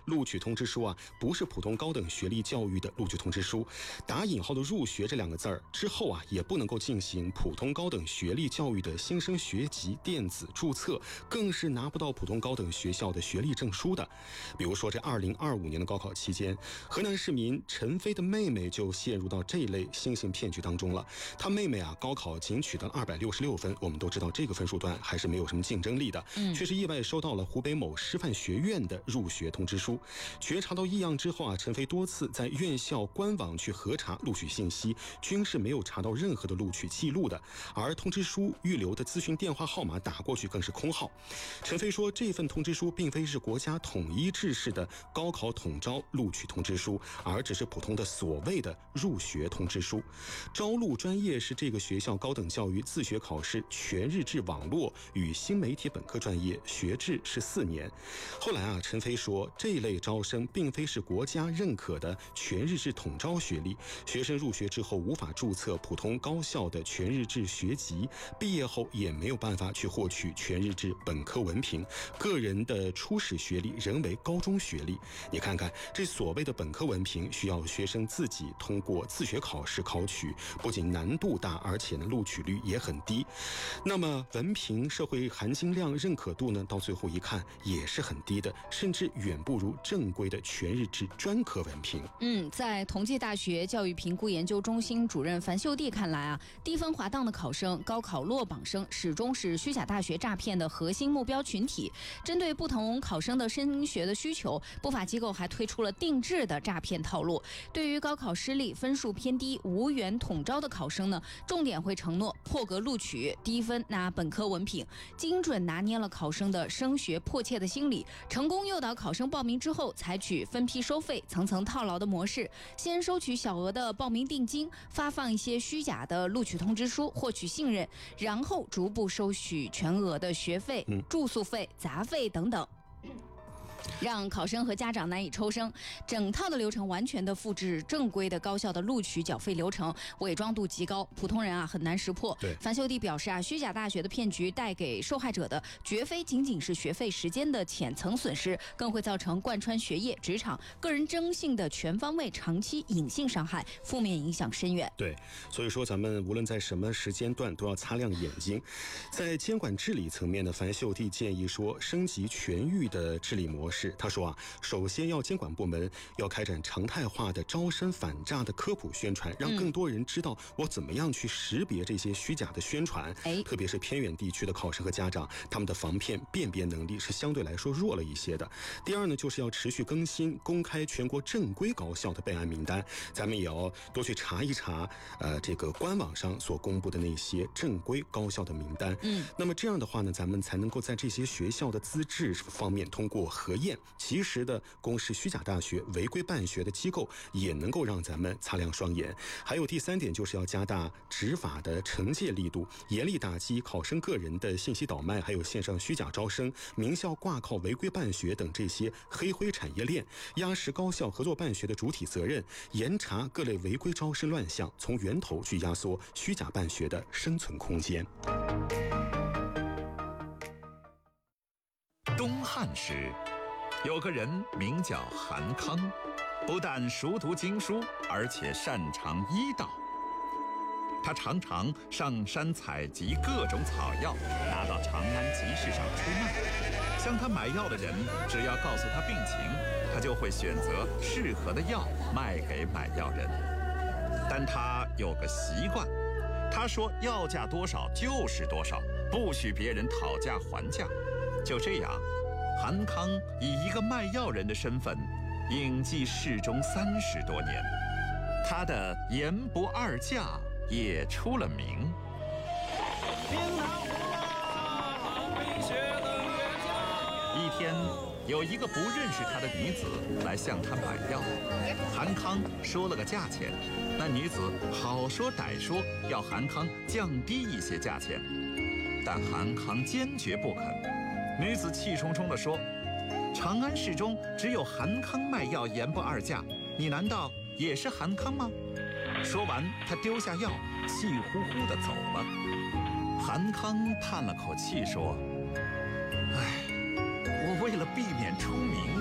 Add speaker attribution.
Speaker 1: 录取通知书啊，不是普通高等学历教育的录取通知书。打引号的入学这两个字儿之后啊，也不能够进行普通高等学历教育的新生学籍电子注册，更是拿不到普通高等学校的学历证书的。比如说，这2025年的高考期间，河南市民陈飞的妹妹就陷入到这类新型骗局当中了。她妹妹啊，高考仅取得了266分，我们都知道这个分数段还是没有什么竞争力的，却是意外收到了湖北某师范学院的入学通知书。觉察到异样之后啊，陈飞多次在院校官网去核查录取信息，均是没有查到任何的录取记录的，而通知书预留的咨询电话号码打过去更是空号。陈飞说，这份通知书并非是国家统一制式的高考统招录取通知书，而只是普通的所谓的入学通知书。招录专业是这个学校高等教育自学考试全日制网络与新媒体本科专业，学制是4年。后来啊，陈飞说，这类招生并非是国家认可的全日制统招学历，学生入学之后无法注册普通高校的全日制学籍，毕业后也没有办法去获取全日制本科文凭，个人的初始学历仍为高中学历。你看看，这所谓的本科文凭需要学生自己通过自学考试考取，不仅难度大，而且呢录取率也很低。那么文凭社会含金量认可度呢，到最后一看也是很低的，甚至远不如正规的全日制专科文凭。
Speaker 2: 在同济大学教育评估研究中心主任樊秀娣看来啊，低分滑档的考生、高考落榜生始终是虚假大学诈骗的核心目标群体。针对不同考生的升学的需求，不法机构还推出了定制的诈骗套路。对于高考失利、分数偏低、无缘统招的考生呢，重点会承诺破格录取，低分拿本科文凭，精准拿捏了考生的升学迫切的心理，成功诱导考生报名之后，采取分批收费、层层套牢的模式，先收取小额的报名定金，发放一些虚假的录取通知书，获取信任，然后逐步收取全额的学费、住宿费、杂费等等。让考生和家长难以抽身，整套的流程完全的复制正规的高校的录取缴费流程，伪装度极高，普通人啊很难识破。樊秀娣表示啊，虚假大学的骗局带给受害者的绝非仅仅是学费时间的浅层损失，更会造成贯穿学业、职场、个人征信的全方位长期隐性伤害，负面影响深远。
Speaker 1: 对，所以说咱们无论在什么时间段都要擦亮眼睛。在监管治理层面呢，樊秀娣建议说升级全域的治理模式。他说啊，首先要监管部门要开展常态化的招生反诈的科普宣传，让更多人知道我怎么样去识别这些虚假的宣传。特别是偏远地区的考生和家长，他们的防骗辨别能力是相对来说弱了一些的。第二呢，就是要持续更新公开全国正规高校的备案名单，咱们也要多去查一查这个官网上所公布的那些正规高校的名单。那么这样的话呢，咱们才能够在这些学校的资质方面通过核验，及时的公示虚假大学、违规办学的机构，也能够让咱们擦亮双眼。还有第3点，就是要加大执法的惩戒力度，严厉打击考生个人的信息倒卖，还有线上虚假招生、名校挂靠违规办学等这些黑灰产业链，压实高校合作办学的主体责任，严查各类违规招生乱象，从源头去压缩虚假办学的生存空间。
Speaker 3: 东汉时，有个人名叫韩康，不但熟读经书，而且擅长医道。他常常上山采集各种草药，拿到长安集市上出卖。向他买药的人，只要告诉他病情，他就会选择适合的药卖给买药人。但他有个习惯，他说药价多少就是多少，不许别人讨价还价。就这样，韩康以一个卖药人的身份隐迹市中30多年，他的言不二价也出了名。一天，有一个不认识他的女子来向他买药，韩康说了个价钱，那女子好说歹说，要韩康降低一些价钱，但韩康坚决不肯。女子气冲冲地说：“长安市中只有韩康卖药言不二价，你难道也是韩康吗？”说完，他丢下药，气呼呼地走了。韩康叹了口气说：“唉，我为了避免出名，